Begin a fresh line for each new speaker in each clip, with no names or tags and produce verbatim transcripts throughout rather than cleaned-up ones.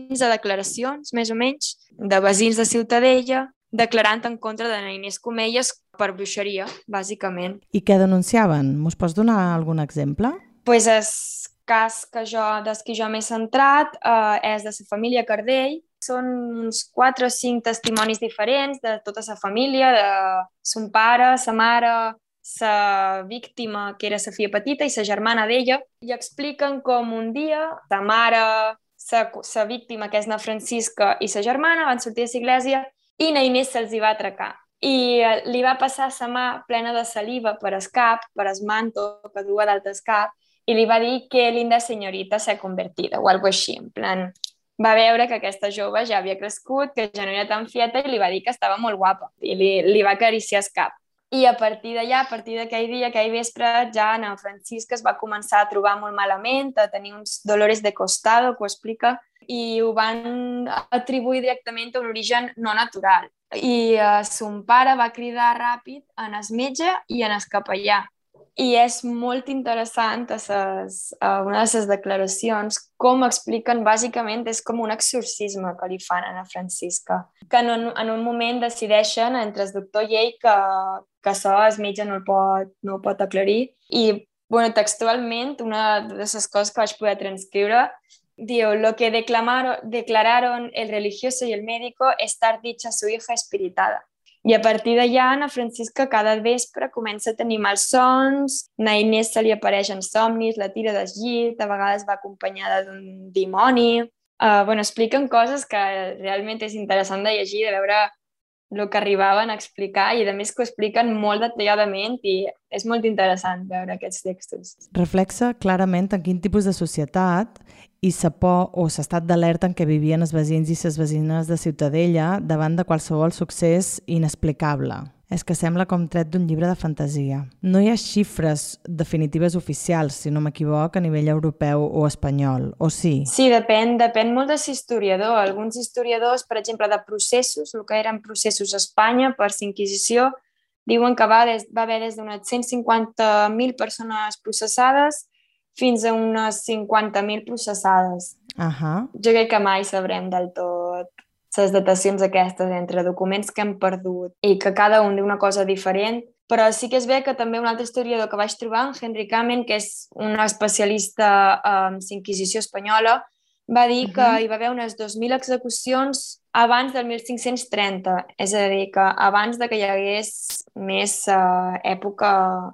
quinze declaracions, més o menys, de veïns de Ciutadella, declarant en contra de Inés Comelles per bruixeria, bàsicament.
I què denunciaven? Mos pots donar algun exemple?
Pues el cas que jo, des que jo m'he centrat eh, és de la família Cardell. Són uns quatre o cinc testimonis diferents de tota la família, de son pare, sa mare, la víctima, que era la filla petita, i la germana d'ella, i expliquen com un dia la mare, la víctima, que és na Francisca, i la germana van sortir a l'església i na Inés se'ls hi va atracar. I li va passar la mà plena de saliva per el cap, per el manto que duia dalt el cap, i li va dir que linda senyorita s'ha convertida, o alguna així, en plan... Va veure que aquesta jove ja havia crescut, que ja no era tan fieta, i li va dir que estava molt guapa, i li, li va acariciar el cap. I a partir d'allà, a partir d'aquell dia, aquell vespre, ja na Francisca es va començar a trobar molt malament, a tenir uns dolores de costado, que ho explica, i ho van atribuir directament a un origen no natural. I eh, son pare va cridar ràpid en el metge i en el capellà. I és molt interessant a, ses, a una de les declaracions com expliquen, bàsicament, és com un exorcisme que li fan a la Francisca. Que en un, en un moment decideixen entre el doctor i ell que, que això el metge no el pot, no el pot aclarir. I, bueno, textualment, una de les coses que vaig poder transcriure diu: lo que declamaron, declararon el religioso y el médico estar dicha su hija espiritada. I a partir d'allà, na Francisca cada vespre comença a tenir malsons, na Inés se li apareix en somnis, la tira del llit, a vegades va acompanyada d'un dimoni. Uh, bueno, expliquen coses que realment és interessant de llegir, de veure el que arribaven a explicar, i a més que ho expliquen molt detalladament, i és molt interessant veure aquests textos.
Reflexa clarament en quin tipus de societat i la por o l'estat d'alerta en què vivien els veïns i les veïnes de Ciutadella davant de qualsevol succés inexplicable. És que sembla com tret d'un llibre de fantasia. No hi ha xifres definitives oficials, si no m'equivoc, a nivell europeu o espanyol, o sí?
Sí, depèn, depèn molt de l'historiador. Alguns historiadors, per exemple, de processos, el que eren processos a Espanya per la Inquisició, diuen que va, des, va haver des d'unes cent cinquanta mil persones processades fins a unes cinquanta mil processades.
Uh-huh.
Jo crec que mai sabrem del tot les datacions aquestes entre documents que hem perdut i que cada un diu una cosa diferent, però sí que es ve que també un altre historiador que vaig trobar, en Henry Kamen, que és un especialista en la Inquisició espanyola, va dir que uh-huh. hi va haver unes dos mil execucions abans del mil cinc-cents trenta, és a dir, que abans de que hi hagués més uh, època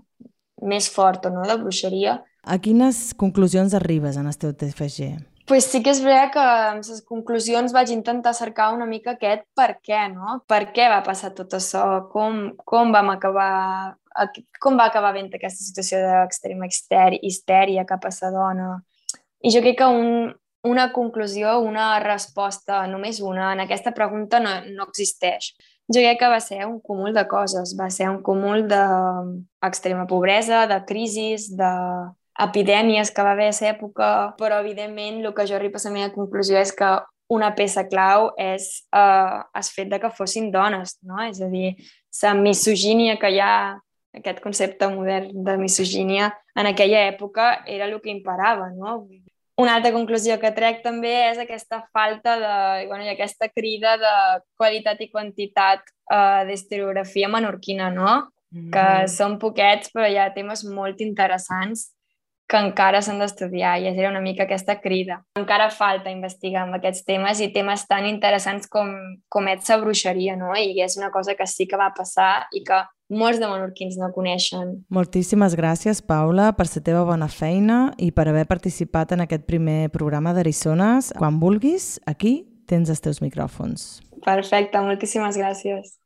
més forta, no?, de bruixeria.
A quines conclusions arribes en el teu T F G?
Pues sí que és veritat que en les conclusions vaig intentar cercar una mica aquest per què, no? Per què va passar tot això? Com, com vam acabar... Com va acabar havent aquesta situació d'extrema histèria cap a la dona? I jo crec que un, una conclusió, una resposta, només una, en aquesta pregunta no, no existeix. Jo crec que va ser un cúmul de coses. Va ser un cúmul d'extrema pobresa, de crisis, de... epidèmies que va haver a l'època, però evidentment el que jo arribo a la meva conclusió és que una peça clau és eh, el fet de que fossin dones, no? És a dir, la misogínia que hi ha, aquest concepte modern de misogínia, en aquella època era el que imperava, no? Una altra conclusió que trec també és aquesta falta de, bueno, i aquesta crida de qualitat i quantitat eh, d'historiografia menorquina, no? Mm. Que són poquets, però hi ha temes molt interessants que encara s'han d'estudiar, i era una mica aquesta crida. Encara falta investigar amb aquests temes i temes tan interessants com, com és la bruixeria, no? I és una cosa que sí que va passar i que molts de menorquins no coneixen.
Moltíssimes gràcies, Paula, per la teva bona feina i per haver participat en aquest primer programa d'Arizones. Quan vulguis, aquí tens els teus micròfons.
Perfecte, moltíssimes gràcies.